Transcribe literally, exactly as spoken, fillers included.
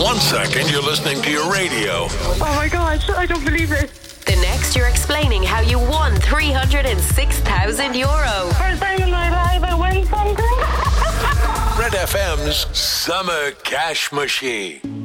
One second you're listening to your radio. Oh my gosh, I don't believe it. The next you're explaining how you won three hundred six thousand euro. First time in my life I win something. Red F M's Summer Cash Machine.